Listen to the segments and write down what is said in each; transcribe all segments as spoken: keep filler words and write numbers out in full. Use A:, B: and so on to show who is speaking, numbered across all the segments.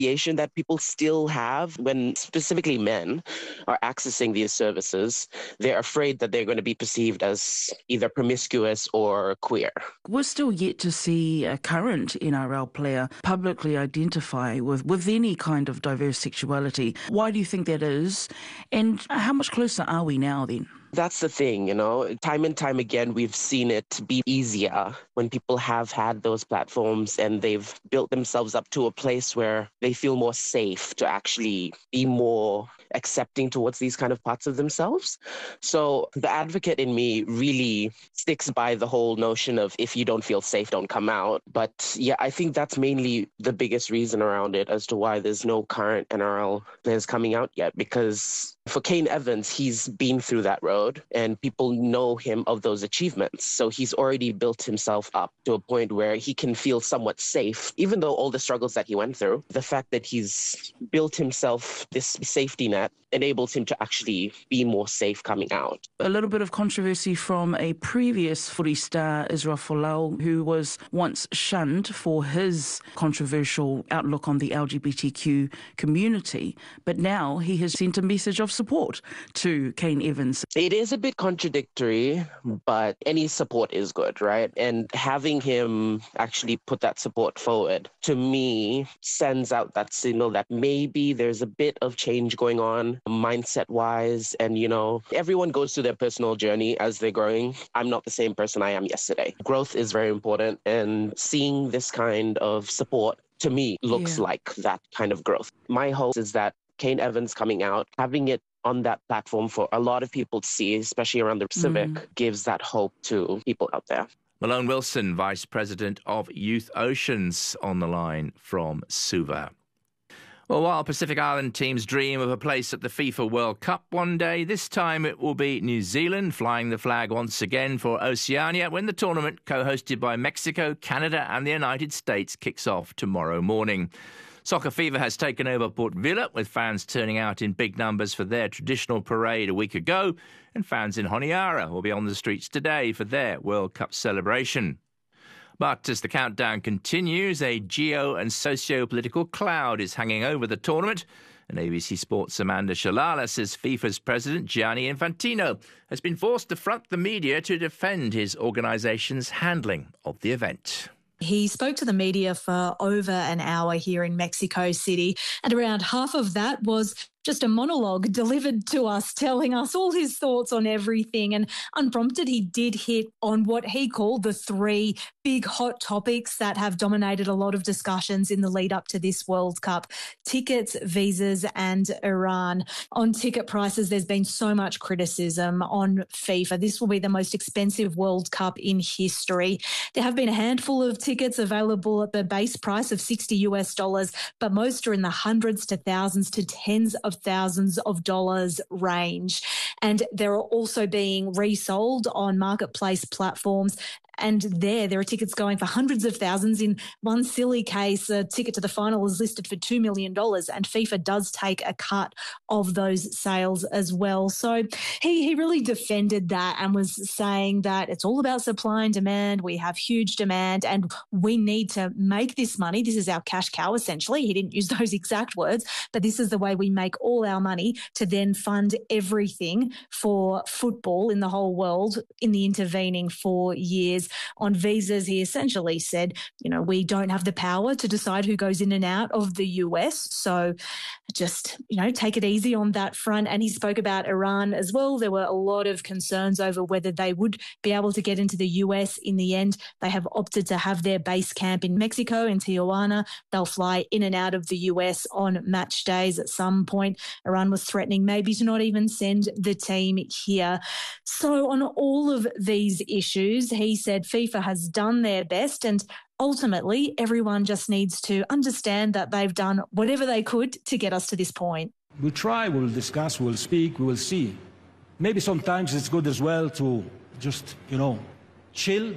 A: that people still have when specifically men are accessing these services. They're afraid that they're going to be perceived as either promiscuous or queer.
B: We're still yet to see a current N R L player publicly identify with, with any kind of diverse sexuality. Why do you think that is? And how much closer are we now then?
A: That's the thing, you know, time and time again, we've seen it be easier when people have had those platforms and they've built themselves up to a place where they feel more safe to actually be more accepting towards these kind of parts of themselves. So the advocate in me really sticks by the whole notion of if you don't feel safe, don't come out. But yeah, I think that's mainly the biggest reason around it as to why there's no current N R L players coming out yet, because for Kane Evans, he's been through that road and people know him of those achievements. So he's already built himself up to a point where he can feel somewhat safe, even though all the struggles that he went through. The fact that he's built himself this safety net enables him to actually be more safe coming out.
B: A little bit of controversy from a previous footy star, Israel Folau, who was once shunned for his controversial outlook on the L G B T Q community, but now he has sent a message of support to Kane Evans.
A: It is a bit contradictory, but any support is good, right? And having him actually put that support forward, to me, sends out that signal that maybe there's a bit of change going on mindset-wise. And, you know, everyone goes through their personal journey as they're growing. I'm not the same person I am yesterday. Growth is very important, and seeing this kind of support, to me, looks
B: yeah.
A: like that kind of growth. My hope is that Kane Evans coming out, having it on that platform for a lot of people to see, especially around the Pacific, mm. gives that hope to people out there.
C: Malone Wilson, Vice President of Youth Oceans, on the line from Suva. Well, while Pacific Island teams dream of a place at the FIFA World Cup one day, this time it will be New Zealand flying the flag once again for Oceania when the tournament, co-hosted by Mexico, Canada and the United States, kicks off tomorrow morning. Soccer fever has taken over Port Vila, with fans turning out in big numbers for their traditional parade a week ago, and fans in Honiara will be on the streets today for their World Cup celebration. But as the countdown continues, a geo- and socio-political cloud is hanging over the tournament, and A B C Sports' Amanda Shalala says FIFA's president, Gianni Infantino, has been forced to front the media to defend his organisation's handling of the event.
D: He spoke to the media for over an hour here in Mexico City, and around half of that was just a monologue delivered to us, telling us all his thoughts on everything. And unprompted, he did hit on what he called the three big hot topics that have dominated a lot of discussions in the lead up to this World Cup: tickets, visas and Iran. On ticket prices, there's been so much criticism on FIFA. This will be the most expensive World Cup in history. There have been a handful of tickets available at the base price of sixty US dollars, but most are in the hundreds to thousands to tens of thousands of dollars range. And they're also being resold on marketplace platforms. And there, there are tickets going for hundreds of thousands. In one silly case, a ticket to the final is listed for two million dollars, and FIFA does take a cut of those sales as well. So he, he really defended that and was saying that it's all about supply and demand. We have huge demand and we need to make this money. This is our cash cow, essentially. He didn't use those exact words, but this is the way we make all our money to then fund everything for football in the whole world in the intervening four years. On visas, he essentially said, you know, we don't have the power to decide who goes in and out of the U S, so just, you know, take it easy on that front. And he spoke about Iran as well. There were a lot of concerns over whether they would be able to get into the U S. In the end, they have opted to have their base camp in Mexico, in Tijuana. They'll fly in and out of the U S on match days. At some point, Iran was threatening maybe to not even send the team here. So on all of these issues, he said FIFA has done their best, and ultimately everyone just needs to understand that they've done whatever they could to get us to this point.
E: We'll try, we'll discuss, we'll speak, we will see. Maybe sometimes it's good as well to just, you know, chill,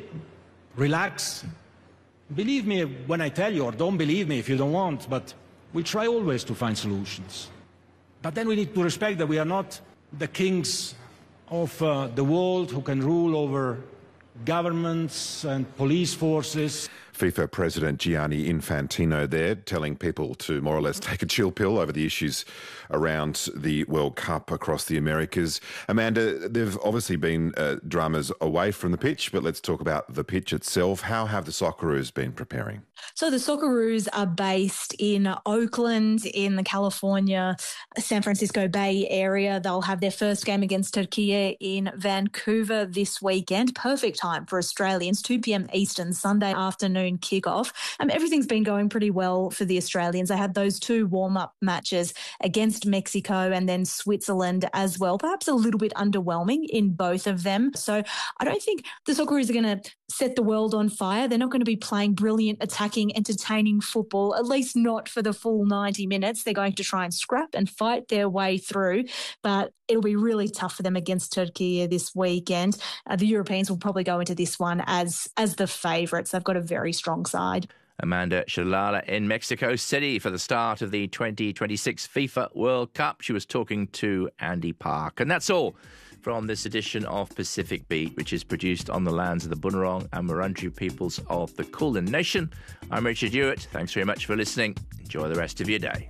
E: relax. Believe me when I tell you, or don't believe me if you don't want, but we try always to find solutions. But then we need to respect that we are not the kings of uh, the world who can rule over governments and police forces.
F: FIFA President Gianni Infantino there, telling people to more or less take a chill pill over the issues around the World Cup across the Americas. Amanda, there have obviously been uh, dramas away from the pitch, but let's talk about the pitch itself. How have the Socceroos been preparing?
D: So the Socceroos are based in Oakland, in the California, San Francisco Bay area. They'll have their first game against Turkey in Vancouver this weekend. Perfect time for Australians, two p.m. Eastern, Sunday afternoon kickoff. Um, everything's been going pretty well for the Australians. They had those two warm-up matches against Mexico and then Switzerland as well. Perhaps a little bit underwhelming in both of them. So I don't think the Socceroos are going to set the world on fire. They're not going to be playing brilliant, attacking, entertaining football, at least not for the full ninety minutes. They're going to try and scrap and fight their way through, but it'll be really tough for them against Turkey this weekend. Uh, the Europeans will probably go into this one as, as the favourites. They've got a very strong side.
C: Amanda Shalala in Mexico City for the start of the twenty twenty-six FIFA World Cup. She was talking to Andy Park. And that's all from this edition of Pacific Beat, which is produced on the lands of the Bunurong and Wurundjeri peoples of the Kulin Nation. I'm Richard Hewitt. Thanks very much for listening. Enjoy the rest of your day.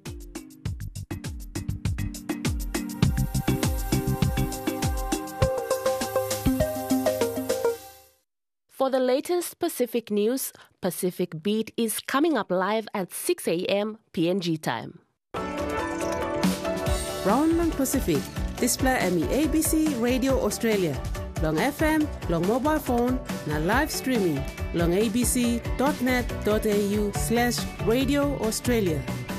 G: For the latest Pacific news, Pacific Beat is coming up live at six a.m. P N G time.
H: Round long Pacific, display M E A B C Radio Australia. Long F M, long mobile phone, na live streaming. Long abc.net.au slash Radio Australia.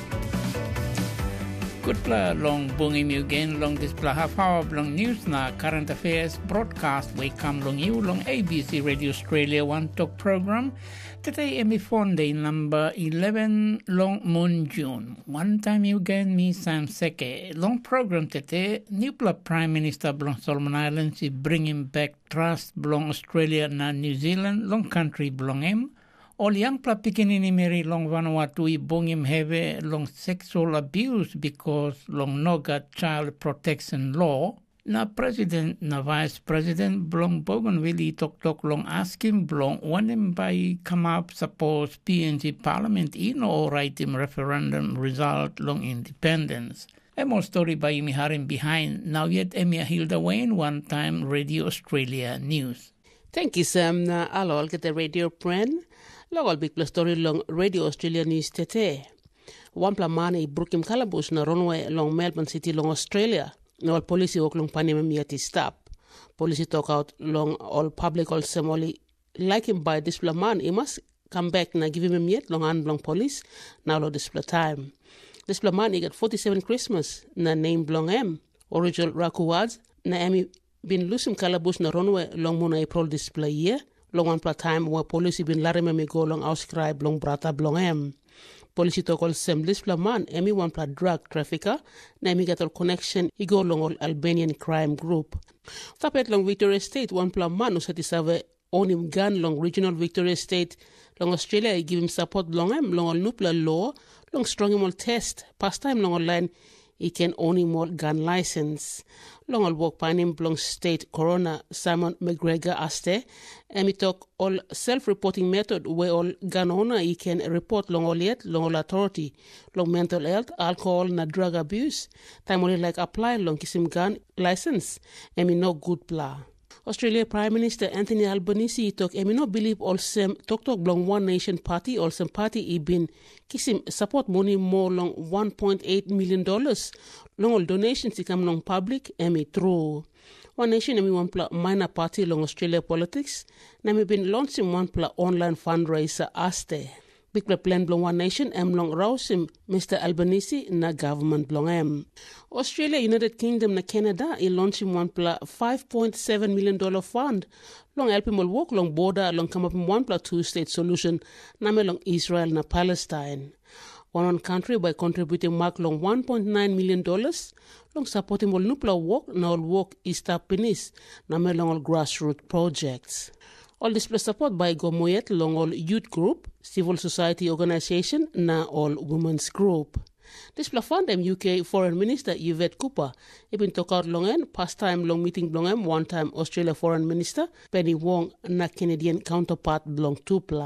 I: Good pla long bungim you again long this pla half hour long news na current affairs broadcast we come long you long A B C Radio Australia One Talk program. Today emi Fonday number eleven long moon June. One time you again me Sam Seke. Long program today new pla Prime Minister blong Solomon Islands is bringing back trust blong Australia na New Zealand long country blong em. All young pla pikinini meri long Vanuatu i bongim heve long sexual abuse because long noga child protection law. Na president na vice president blong Bougainville tok tok long asking blong when him by come up suppose P N G parliament in or write him referendum result long independence. A more story by Imi Harim behind now yet Emia Hilda Wayne one time Radio Australia News.
H: Thank you Sam na alol get the radio friend. Local big plus story long Radio Australia News tete. One pla mani brukim kalabus na runway long Melbourne City long Australia. No policy work long panimum yet is stop. Policy talk out long all public all semoli like him by this man. He must come back na give him yet long and long police. Now lo display time. This man he got forty-seven Christmas na name blong em. Original Rakuwads na emi been losing kalabus na runway long muna April display year. Long one pla time where policy been larime me go long auscribe long brata blong em. Policy to call sem this pla man emi one pla drug trafficker na emi get all connection he go long all Albanian crime group. Tapet long Victoria State one pla man who satisave own him gun long regional Victoria State long Australia he give him support long em long all nupla law long strong him all test past time long online he can own him all gun license. Long all work by him belong state coroner Simon McGregor aste and he talk all self-reporting method where all gun owner he can report long all yet long all authority long mental health alcohol na drug abuse time only like apply long kiss him gun license and me no good blah. Australia Prime Minister Anthony Albanese talk and me no believe all sem talk talk long One Nation Party all some party he been kiss him support money more long one point eight million dollars long all donations he come long public and me through One Nation and me one pla minor party long Australia politics na me been launching one pla online fundraiser aste big pla plan blong One Nation em long rausim Mister Albanese na government blong em. Australia United Kingdom na Canada he launching one pla five point seven million dollar fund long help him all work long border long come up in one pla two state solution na me long Israel na Palestine. One on country by contributing mark long one point nine million dollars long supporting all nupla work na all work East Penis na me long all grassroots projects. All display support by Gomoyet long all youth group, civil society organization na all women's group. Display fund them U K Foreign Minister Yvette Cooper. He been talk out long end, past time long meeting long em, one time Australia Foreign Minister Penny Wong na Canadian counterpart belong to pla.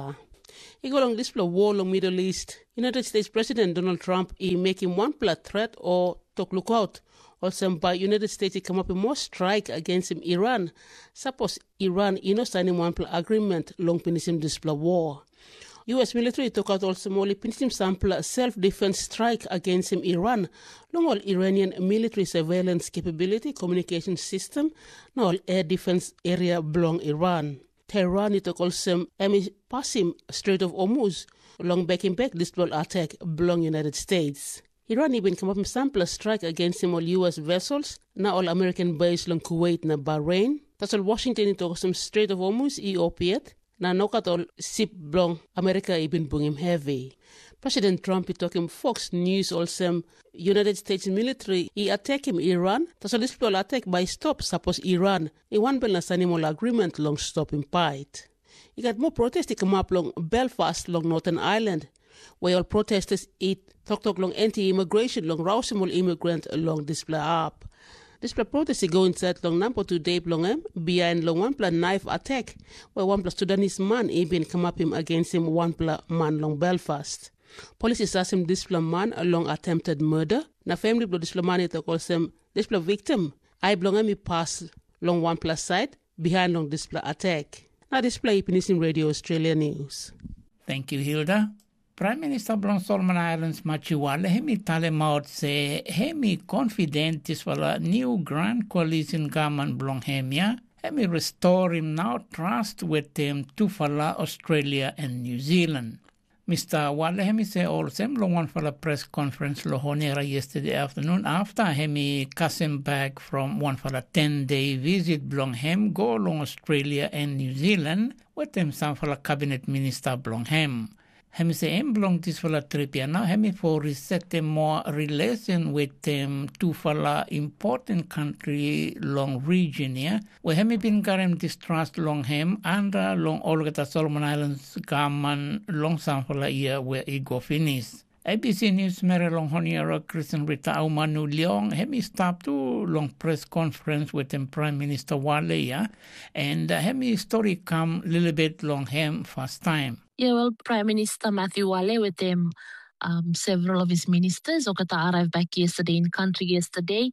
H: Igolong display war long Middle East. United States President Donald Trump is making one plat threat or talk lookout. Also by United States come up with more strike against him Iran. Suppose Iran you know signing one plat agreement long pinisim display war. U S military took out also more pinisim sample self-defense strike against him Iran. Long all Iranian military surveillance capability communication system now all air defense area belong Iran. Tehran it also emi passim Strait of Hormuz long back in back this attack belong United States. Iran even come up with sample strike against him all U S vessels now all American base long Kuwait na Bahrain. That's all Washington it also Strait of Hormuz e opiate na nokat all ship belong America even bring him heavy. President Trump is talking Fox News also United States military he attack him Iran. That's all this people attack by stop suppose Iran. He one balance animal agreement long stop in fight. He got more protests come up long Belfast long Northern Ireland where all protesters eat talk talk long anti-immigration long rousing immigrant along display up. Display protest go inside long number two day long him behind long one plan knife attack where one plus Sudanese man even come up him against him one plus man long Belfast. Police is asking display man along attempted murder. Na family blow display man it calls him display victim. I belong him pass long one plus side behind long display attack. Now display in Radio Australia News.
I: Thank you, Hilda. Prime Minister Blong Solomon Islands Machiwale hemi tale maut se hemi confident is for a new grand coalition government Blong Hemia hemi restore him now trust with him to fala Australia and New Zealand. Mister Wale hemi se also long one for a press conference lohonera yesterday afternoon after hemi came back from one for a ten day visit Blong Hem go along Australia and New Zealand with him some for a cabinet minister Blong Hem. Hemi se em belong this fala trip ya now hemi for reset more relation with them to fala important country long region ya where hemi been garem distrust long hem and uh, long all the Solomon Islands government long some fala year where it go finish. A B C News mere long honiera Christian Rita Aumanu Leong hemi stop to long press conference with them Prime Minister Wale ya and uh, hemi story come little bit long hem first time.
J: Yeah, well, Prime Minister Matthew Wale with him, um, several of his ministers, Okata arrived back yesterday in country yesterday.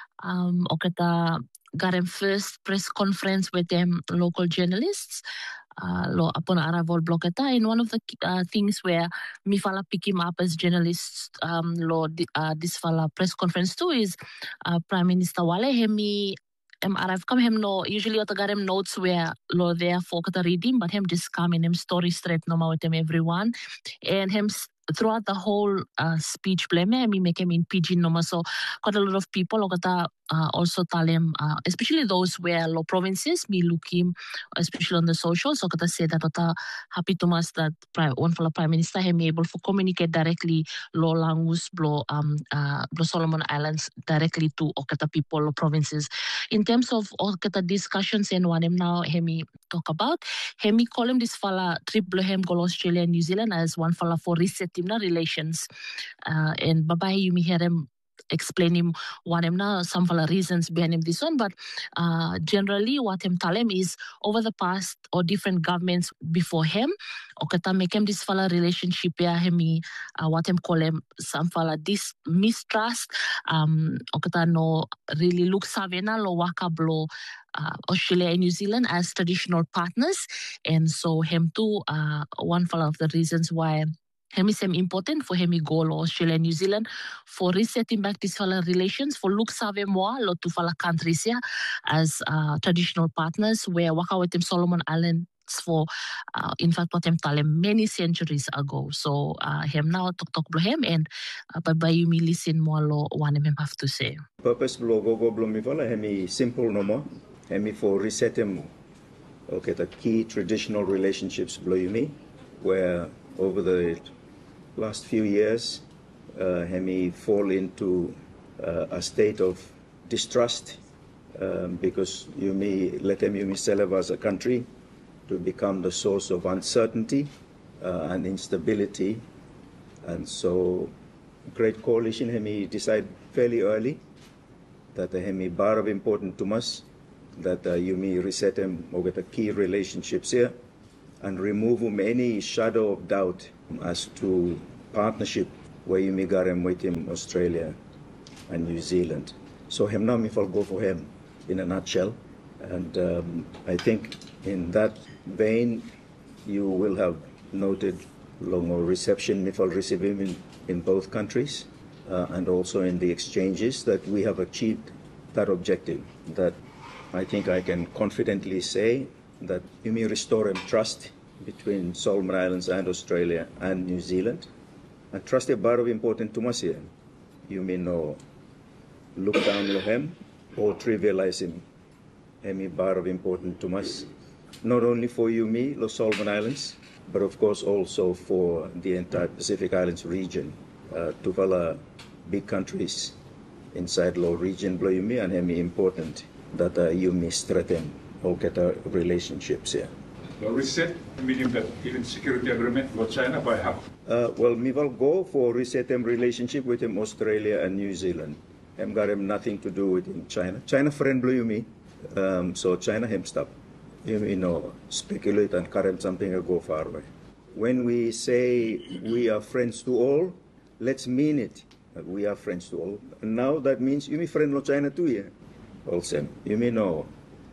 J: Um, Okata got him first press conference with them local journalists. Uh, lo upon arrival blokata and one of the uh, things where me fala pick him up as journalists um lo uh, this fala press conference too is uh, Prime Minister Wale hemi Um, arrive come him no usually what got him notes where lo there for kata reading but him just come in him story straight no with him everyone and him throughout the whole uh, speech blame me make him in pidgin no so got a lot of people kata uh, also tell him uh, especially those where low provinces me look him especially on the social so kata say that kata happy to us that one for the Prime Minister him able to communicate directly low language blow um uh blow Solomon Islands directly to okata people low provinces in terms of okata discussions and one him now hemi talk about hemi call him this fella trip blow him go Australia and New Zealand as one fella for reset relations uh, and bye you may hear him explain him what him now some of the reasons behind him this one but uh, generally what him tell him is over the past or different governments before him okata make him this fella relationship yeah him uh, what him call him some fella this mistrust um okata no really look savena lo waka blow Uh, Australia and New Zealand as traditional partners and so him too uh, one of the reasons why him is important for him go to Australia and New Zealand for resetting back these relations for look save more lot to fala countries yeah as uh, traditional partners where waka with them Solomon Islands for uh, in fact what him tell him many centuries ago so uh, him now talk talk to him and uh, bye bye you me listen more lo one him have to say
K: purpose blow go go blow me fala hemi simple no more hemi for reset him okay the key traditional relationships blow you me where over the last few years uh, hemi fall into uh, a state of distrust um, because you may let him you me serve as a country to become the source of uncertainty uh, and instability and so great coalition hemi decide fairly early that the hemi bar of important to us that uh, you may reset him or get the key relationships here and remove um, any shadow of doubt as to partnership where you may garem with him Australia and New Zealand. So him now if I'll go for him in a nutshell. And um, I think in that vein you will have noted long reception if I'll receive him in, in both countries uh, and also in the exchanges that we have achieved that objective. That I think I can confidently say that you may restore trust between Solomon Islands and Australia and New Zealand. And trust is very important to us here. You may know look down on him or trivialize him. Hemi very important to us, not only for you, me, the Solomon Islands, but of course also for the entire Pacific Islands region. Uh, Tuvala big countries inside low region, blow you me, and hemi important that uh, you may strengthen or get our relationships here.
L: Well, reset, meaning that even security agreement with China by how?
K: Uh, well, we will go for reset them relationship with him Australia and New Zealand. Hem got him nothing to do with him China. China friend blow you me. Um, so China him stop. You, you know, speculate and current something or go far away. When we say we are friends to all, let's mean it. We are friends to all. And now that means you mean friend no China too, yeah? All same. You mean no.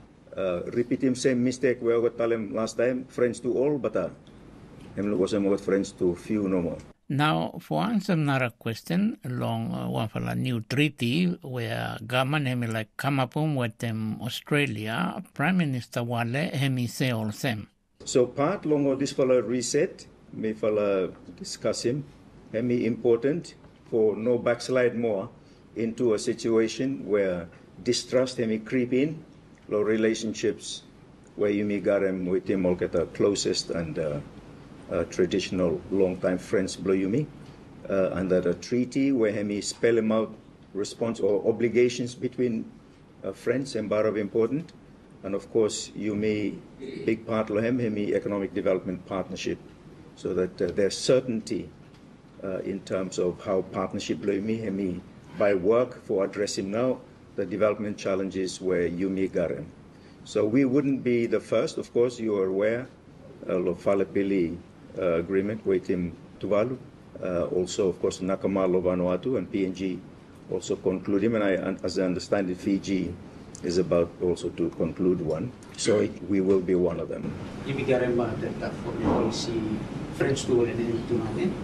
K: Uh, repeat him same mistake we got tell him last time, friends to all, but uh, him was him got friends to few no more.
I: Now, for answer another question, along uh, one for a new treaty where government hemi like come up with them Australia, Prime Minister Wale hemi say all same.
K: So part long of this fella reset, me fella discuss him, hemi important for no backslide more into a situation where distrust hemi creep in, low relationships where you may got him with him all get the closest and uh, Uh, traditional long-time friends blow you me, uh, and that a treaty where he spell him out response or obligations between uh, friends and very important, and of course you may big part of him him economic development partnership, so that uh, there's certainty uh, in terms of how partnership blow you me him by work for addressing now the development challenges where you may got him. So we wouldn't be the first, of course you are aware of uh, Falapili Uh, agreement with him Tuvalu, uh, also of course Nakamalo Vanuatu and P N G also conclude him, and I, as I understand it, Fiji is about also to conclude one, so it, we will be one of them.
M: Ibigarema that for policy French to and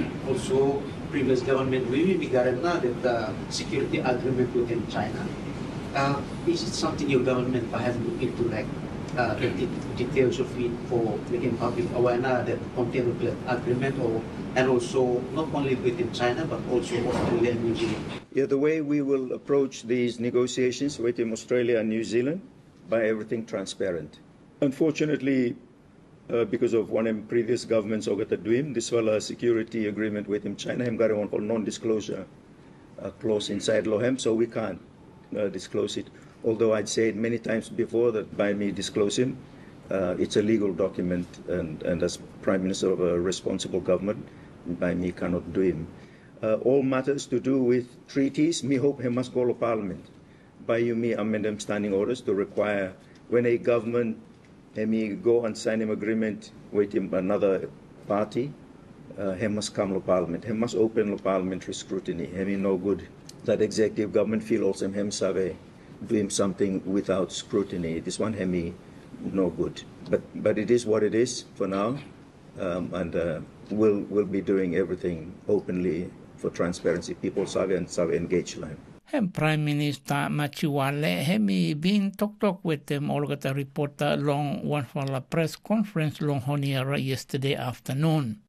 M: also previous government we Ibigarema that uh, security agreement with China. Uh, is it something your government have looked into, like Uh, the details of it for making public awareness that contain the agreement, or and also not only within China but also Australia and New Zealand?
K: Yeah, the way we will approach these negotiations within Australia and New Zealand, by everything transparent. Unfortunately, uh, because of one of the previous governments over the dream, this was a security agreement within China. Him got one called non-disclosure uh, clause inside Lohem, so we can't uh, disclose it. Although I'd said many times before that by me disclosing, uh, it's a legal document, and, and as Prime Minister of a responsible government, by me cannot do him. Uh, all matters to do with treaties, me hope he must go to Parliament. By you me amend them standing orders to require when a government he me go and sign him agreement with him another party, uh, he must come to Parliament. He must open to parliamentary scrutiny. He me no good that executive government feel also him survey. Doing something without scrutiny. This one had me no good. But but it is what it is for now, um, and uh, we'll we'll be doing everything openly for transparency. People savvy and savvy engaged line.
I: Hem Prime Minister Machiwale hemi been talk talk with them all got a reporter long one for a press conference long honiera yesterday afternoon.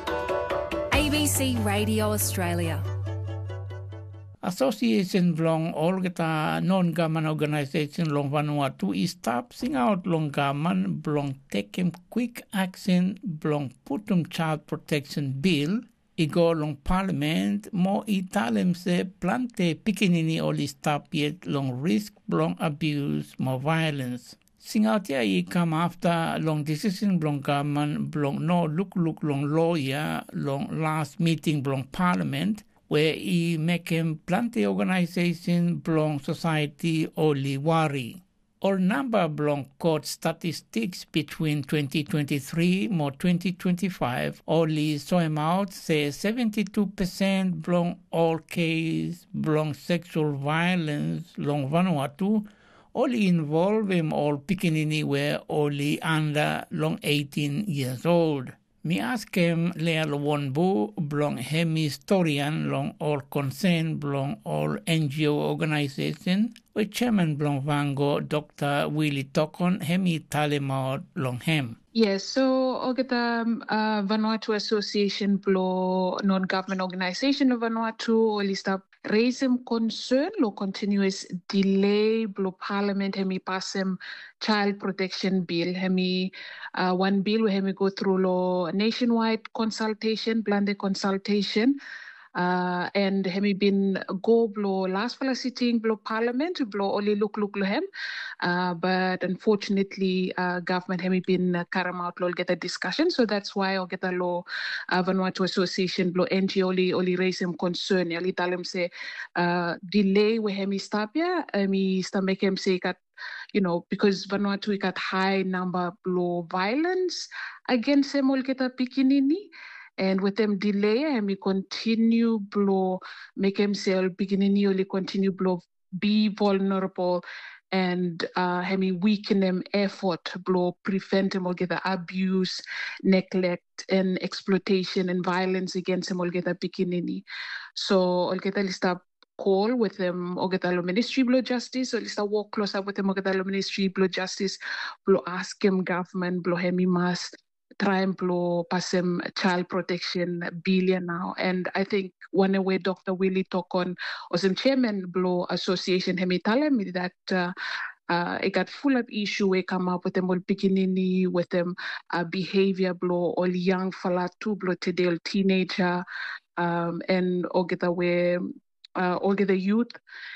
N: A B C Radio Australia.
I: Association belong all kita non-government organization long Vanuatu is stopping out long government belong taking quick action belong put them child protection bill igo long parliament mo italem se plante pikinini oli stop yet long risk belong abuse more violence. Sing out ya i come after long decision belong government belong no look look long lawyer long last meeting belong parliament where he make him plenty organization belong society only worry. All number blong court statistics between twenty twenty-three more twenty twenty-five only saw him out say seventy-two percent blong all case blong sexual violence long Vanuatu only involve him all pikinini were only under long eighteen years old. Me ask him Lea Lwonbu blong hemi historian long all concern blong all N G O organization with chairman blong Vango Doctor Willie Tokon hemi talemaut long hem.
O: Yes, so ogeta um, uh, Vanuatu Association blo non-government organization of Vanuatu olista raise him concern lo continuous delay blo parliament hemi pass him child protection bill hemi uh, one bill we hemi go through lo nationwide consultation blande consultation uh, and hemi been go blo last fala sitting blo parliament blo only look look lo hem uh, but unfortunately uh, government hemi been uh, karam out lo get a discussion, so that's why I'll get a law uh, Vanuatu Association blo N G O only only raise him concern only tell him say uh, delay we hemi stop ya hemi stop make him say kat you know, because Vanuatu we got high number blo violence against him all get a pikinini. And with them delay, and we continue blow, make himself beginning only continue blow, be vulnerable, and uh, hemi weaken them effort blow, prevent him or get the abuse, neglect, and exploitation and violence against him or get a beginning. So I'll get a list of call with them or get a ministry blow justice, or list of walk close up with them or get a ministry blow justice, blow ask him government blow hemi mass. Try and blow pass him child protection bill now. And I think one way Doctor Willie Tokon was him chairman blow association hemi tell me that uh, uh, it got full of issue we come up with them all beginning with them uh, behavior blow all young fella too blow today teenager um, and all get away uh, all get the youth.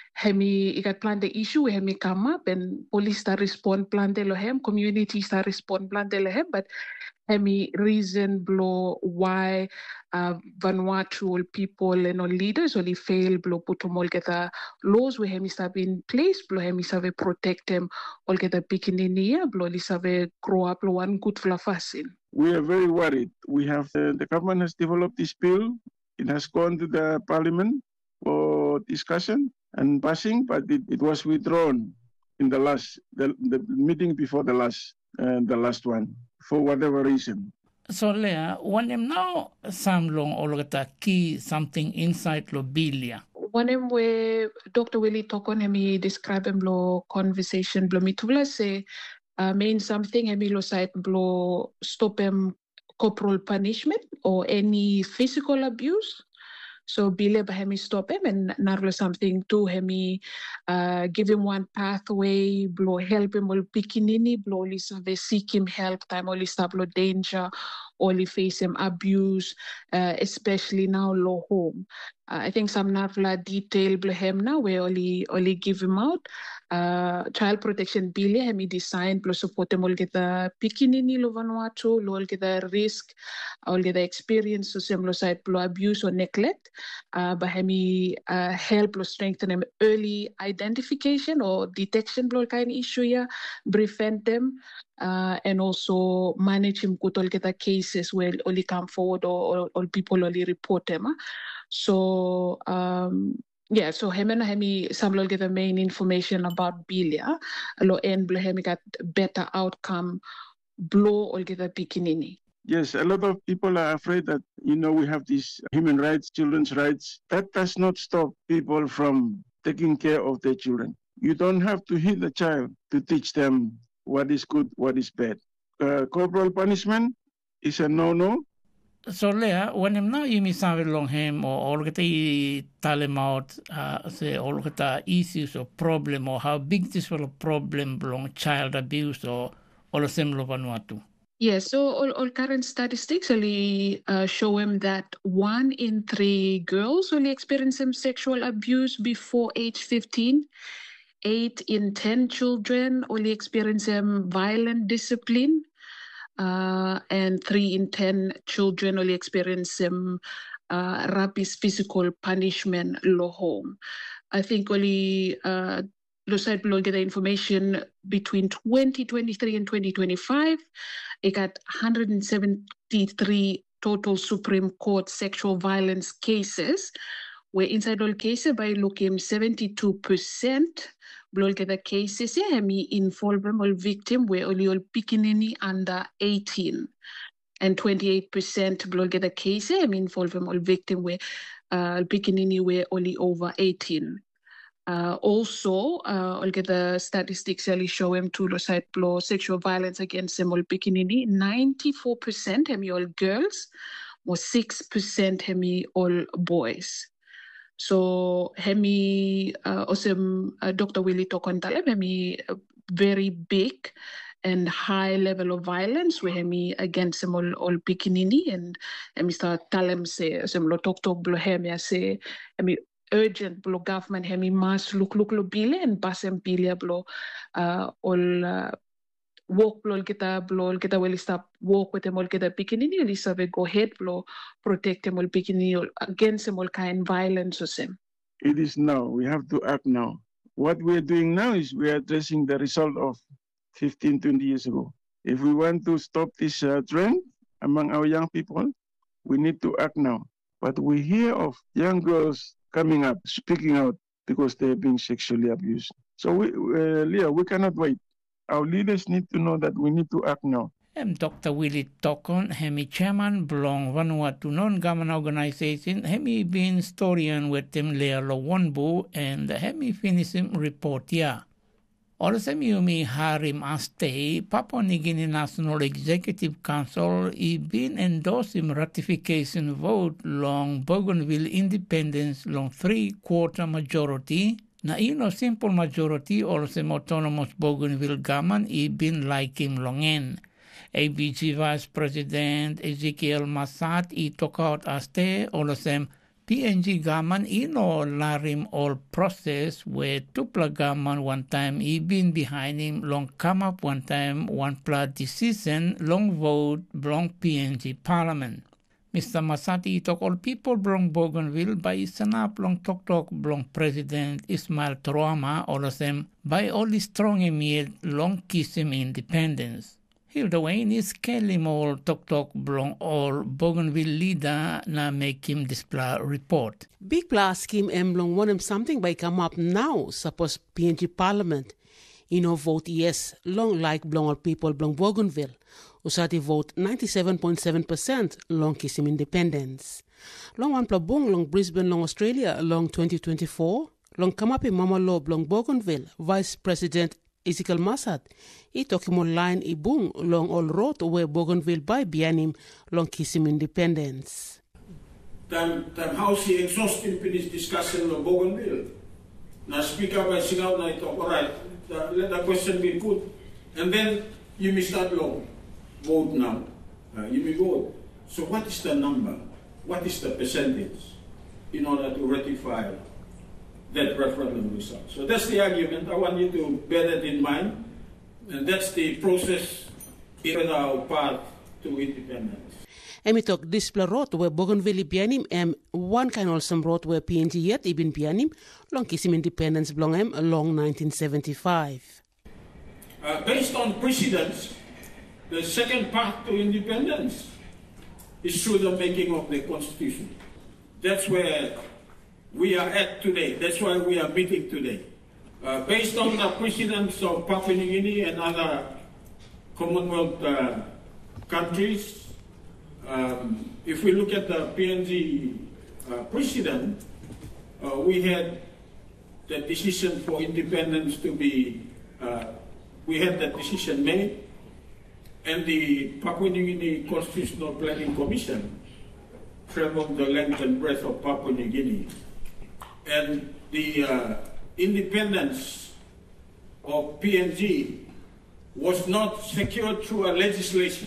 O: Hemi it got plan the issue we hemi come up and police start respond plan de lohem, community start respond plan de lohem, but hemi reason blow why uh, Vanuatu people and all leaders only fail blow put them all get the laws we hemi start in place blow hemi save protect them all get the pikinini blow li save grow up blow one good flafasin.
P: We are very worried. We have uh, the government has developed this bill. It has gone to the parliament for discussion and passing, but it, it was withdrawn in the last the, the meeting before the last uh, the last one for whatever reason.
I: So Lea, when them now some long or key something inside Lobelia.
O: One of them where Doctor Willie Tokon hemi describe him lo conversation blo mitula say uh, mean something hemi lo side blo stop him corporal punishment or any physical abuse. So bile hemi stop him and narlo something to hemi uh, give him one pathway, blow help him or pikinini, blow lisave seek him help time or listablo danger, only face him abuse, uh, especially now low home. Uh, I think some narla detail blow him now we only only give him out. Uh, child protection bill hemi design plus support him all get the pikinini lo Vanuatu, lo get the risk, all get the experience so similar side blow abuse or neglect. Uh, but hemi uh, help or strengthen them early identification or detection blow kind of issue yeah, prevent them uh, and also manage him good all get the cases where only come forward or, or, or people only report them. Huh? So um, yeah, so hemi and hemi some will get the main information about bilia, lo and blow hemi got better outcome blow or get the pikinini.
P: Yes, a lot of people are afraid that, you know, we have these human rights, children's rights. That does not stop people from taking care of their children. You don't have to hit the child to teach them what is good, what is bad. Uh, corporal punishment is a no-no.
I: So Lea, when him now you misabi long him or all get a tell him out, uh, say all get issues or problem or how big this will problem belong child abuse or all the same lo Vanuatu.
O: Yes, so all, all current statistics only uh, show him that one in three girls only experience some sexual abuse before age fifteen. Eight in ten children only experience some violent discipline. Uh, and three in ten children only experience some uh, rapid physical punishment low home. I think only uh, Lucid will get the information between twenty twenty-three and twenty twenty-five. It got one hundred seventy-three total Supreme Court sexual violence cases, where inside all cases by looking seventy-two percent blow get the cases hemi involvement all victim where only all pikinini under eighteen, and twenty-eight percent blow get the cases hemi involvement all victim where uh pikinini were only over eighteen. Uh, also, uh, I'll get the statistics really show him to the side blow sexual violence against them all pikinini. ninety-four percent hemi all girls, or six percent hemi all boys. So hemi uh, also uh, Doctor Willie Tokontalem hemi uh, very big and high level of violence where hemi against them all all pikinini, and hemi start talem say some lo talk talk blow hemi say hemi urgent blow government hemi mas look look lo bile and basem bilia blow uh, all uh, walk blow kita blow kita will stop walk with them all kita pikinini li save go ahead blow protect them all pikinini against them all kind violence or same.
P: It is now. We have to act now. What we are doing now is we are addressing the result of fifteen, twenty years ago. If we want to stop this uh, trend among our young people, we need to act now. But we hear of young girls coming up, speaking out because they're being sexually abused. So, we, uh, Leah, we cannot wait. Our leaders need to know that we need to act now.
I: I'm Doctor Willie Tokon, hemi chairman belong Vanuatu non-government organization, hemi been historian with them Lea Lowonbu, and hemi finish him report ya. Also, Yumi Harim Aste, Papua New Guinea National Executive Council, he been endorsing ratification vote long Bougainville independence long three-quarter majority. Na ino simple majority also autonomous Bougainville government, he been like him longen. A B G Vice President Ezekiel Masat, he took out Aste, also P N G government ino larim all process where tupla government one time he been behind him long come up one time one pla decision long vote long P N G parliament. Mister Masati talk all people belong Bougainville by sanap long talk talk belong President Ismail Troama all of them by all the strong emir long kiss him independence. Hilda Wayne is Kelly Mall Tok Tok Blong or Bougainville leader na make him display report.
H: Big plus scheme emblong want him something by come up now, suppose P N G Parliament. You know vote yes, long like Blong or people Blong Bougainville. Usati vote ninety-seven point seven percent long kiss him independence. Long one plabong long Brisbane long Australia long twenty twenty-four. Long come up in Mama Law Blong Bougainville, Vice President Ezekiel Masat, he took him online ibung long all road where Bougainville by Bianim long kiss him independence.
Q: Tam tam house he exhausting finish discussion on Bougainville. Now speaker by sing out na talk, all right, the, let the question be put. And then you may start long. Vote now. Uh, you may vote. So what is the number? What is the percentage in order to ratify that referendum result? So that's the argument. I want you to bear that in mind. And that's the process in our path to independence.
H: Emi talk display road where Bougainville pianim em one kind of some road where P N G yet ibin pianim long kisim independence belong em along nineteen seventy-five.
Q: Uh, based on precedents, the second path to independence is through the making of the constitution. That's where we are at today. That's why we are meeting today. Uh, based on the precedents of Papua New Guinea and other Commonwealth uh, countries, um, if we look at the P N G uh, precedent, uh, we had the decision for independence to be, uh, we had that decision made, and the Papua New Guinea Constitutional Planning Commission traveled the length and breadth of Papua New Guinea. And the uh, independence of P N G was not secured through a legislation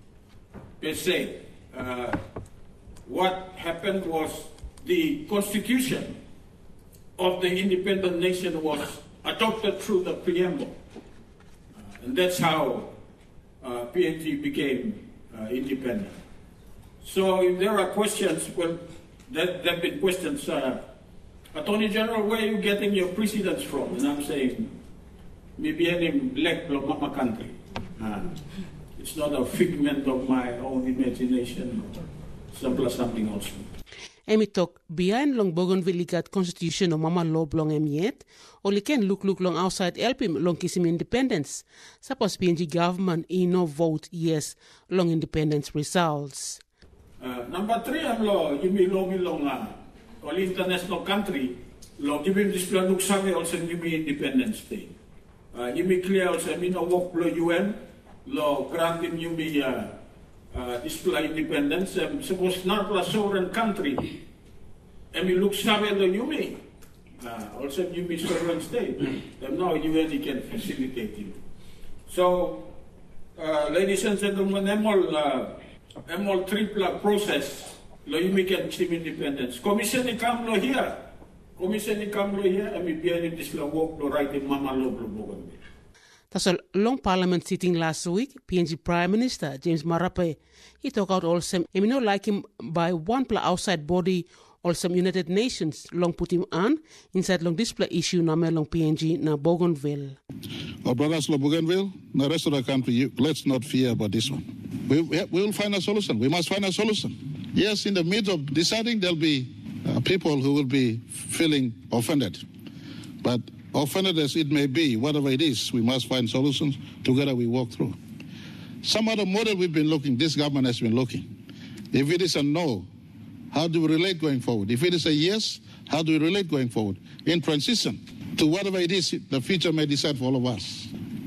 Q: per se. Uh, what happened was the constitution of the independent nation was adopted through the preamble. Uh, and that's how uh, P N G became uh, independent. So if there are questions, well, there have been questions uh, Attorney General, where are you getting your precedents from? And I'm saying, maybe any black of mama country. Uh, it's not a figment of my own imagination, simple something else.
H: Emi talk behind long Bougainville got constitution of mama law belong em yet, or li can look look long outside help him long kiss him independence. Suppose P N G government in no vote yes long independence results.
Q: Uh, number three, I'm law, you mean long long uh, all international country, law give him this plan look savvy also give me independence day. Uh, you mean clear also, I mean a work below U N, law grant him you me uh, Uh, display independence. Um, suppose not a sovereign country, and we look somewhere the U M I, uh, also U M I sovereign state. And now U N can facilitate you. So, uh, ladies and gentlemen, I'm all, uh, I'm all triple process. Lo U M I can achieve independence. Commission come lo here. Commission come lo here, and we be able to work lo right in Mama lo lo.
H: That's a long parliament sitting last week. P N G Prime Minister James Marape, he talked out all some, and we not like him by one pla outside body, all some United Nations long put him on inside long display issue na long P N G na Bougainville.
R: Our brothers lo Bougainville, the rest of the country, you, let's not fear about this one. We, we will find a solution. We must find a solution. Yes, in the midst of deciding, there'll be uh, people who will be feeling offended, but offended as it may be, whatever it is, we must find solutions. Together we walk through. Some other model we've been looking, this government has been looking. If it is a no, how do we relate going forward? If it is a yes, how do we relate going forward? In transition to whatever it is the future may decide for all of us.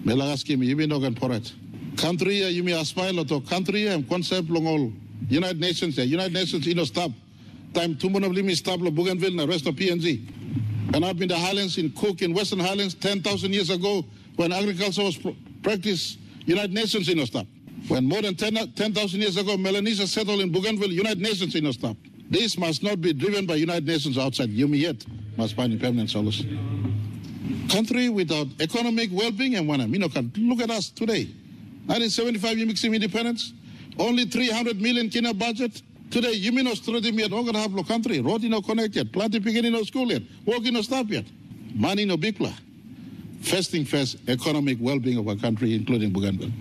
R: Country, you may aspire to country and concept long all United Nations, United Nations, you know, stop. Time two months of limit stop Bougainville and the rest of P N G. And up in the Highlands, in Cook, in Western Highlands, ten thousand years ago, when agriculture was practiced, United Nations in no stop. When more than ten thousand years ago, Melanesia settled in Bougainville, United Nations in no stop. This must not be driven by United Nations outside. U M I yet must find a permanent solution. Country without economic well-being and one, you know, look at us today. nineteen seventy-five, you mix independence, only three hundred million Kenya budget. Today, you mean Australia yet, not going to have no country, road no connect yet, planting beginning no school yet, working no stop yet, money no big plan. First thing first, economic well-being of our country, including Bougainville.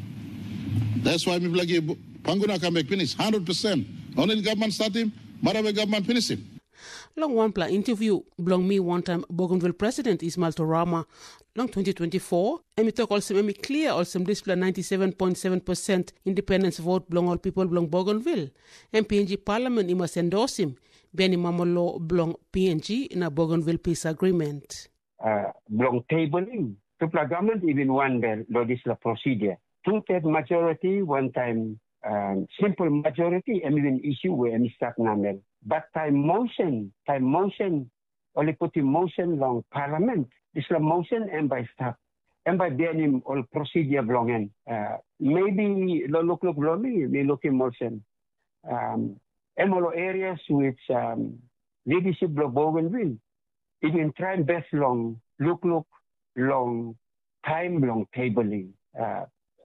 R: That's why we like Panguna can make finish, one hundred percent. Only the government start him, Marawe government finish him.
H: Long one pla interview belong me one time Bougainville President Ismail Torama long twenty twenty-four and we talk also me clear also display ninety-seven point seven percent independence vote belong all people belong Bougainville and P N G Parliament he must endorse him Benny Mamolo belong P N G in a Bougainville peace agreement.
S: Uh, belong tabling to government even one the legislative procedure two-third majority one time um, simple majority and even issue where any start number. But time motion, time motion, only put in motion long parliament. This is motion and by staff. And by being all procedure belonging. Uh, maybe lo look look lonely, we look in motion. Um, and all areas which um, leadership lo Bougainville. Even try best long, look look long, time long tabling. Uh,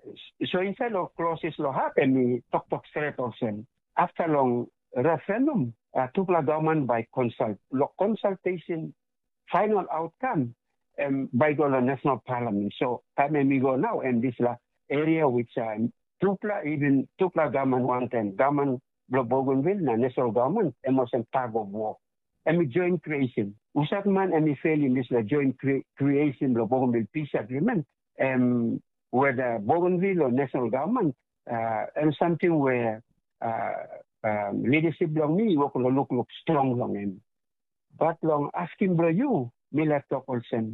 S: so inside of clauses lo happen, we talk talk straight also. After long referendum, uh, Tupla government by consult, lo consultation, final outcome um, by the national parliament. So time we go now, and this la area which uh, Tupla even Tupla government one time government Bougainville na national government and was in tug of war. And we joint creation. Usat man and we fail in this la joint cre- creation Bougainville peace agreement. Um, whether Bougainville or national government, uh, and something where uh, um, leadership long me work look look strong long him. But long asking bro you, me like talk also.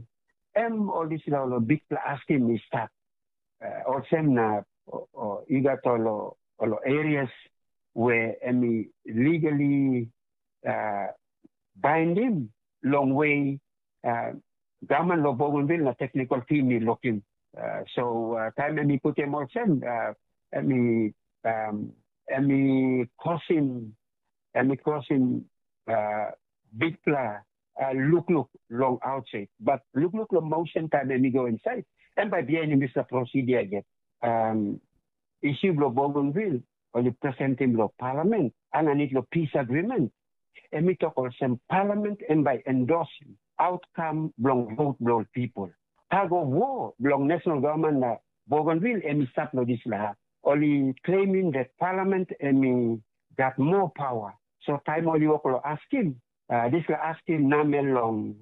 S: M all this lo big asking me start. Uh, also na or you got all all areas where me legally uh, bind him long way. Uh, government of Bougainville na technical team me looking. Uh, so uh, time and me put him also uh, and me um, and me crossing and me crossing uh, big pla uh, look look long outside, but look look long motion time and me go inside. And by the end, Mister Procedure again. Um, issue lo Bougainville or the presenting lo Parliament and I need lo peace agreement. emi talk also parliament and by endorsing outcome belong vote belong people. Tago war belong national government na Bougainville emi start lo this lahat. Only claiming that parliament emi got more power. So time only wako asking, uh, this la asking namelong